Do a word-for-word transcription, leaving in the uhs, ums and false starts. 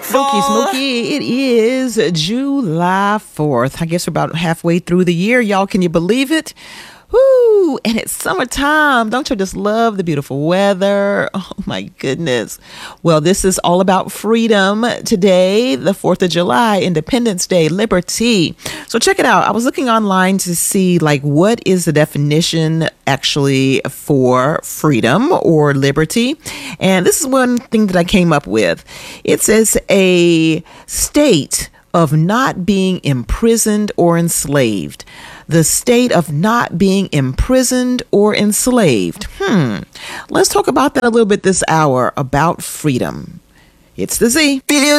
Spooky, Smokey, it is July fourth. I guess we're about halfway through the year. Y'all, can you believe it? Woo! And it's summertime. Don't you just love the beautiful weather? Oh, my goodness. Well, this is all about freedom today, the fourth of July, Independence Day, liberty. So check it out. I was looking online to see, like, what is the definition actually for freedom or liberty? And this is one thing that I came up with. It says a state of not being imprisoned or enslaved. The state of not being imprisoned or enslaved. Hmm. Let's talk about that a little bit this hour about freedom. It's the Z.